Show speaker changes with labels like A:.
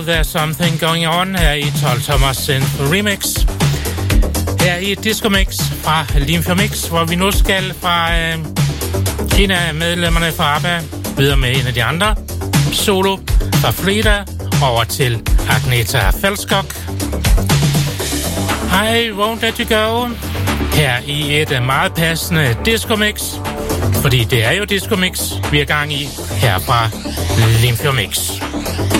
A: There's Something Going On her i 12 Thomas Synth Remix. Her i Disco Mix fra Limfjord Mix, hvor vi nu skal fra en af medlemmerne fra ABBA videre med en af de andre. Solo fra Frida over til Agneta Fältskog. I Won't Let You Go. Her i et meget passende Disco Mix. Fordi det er jo Disco Mix, vi er gang i her fra Limfjord Mix.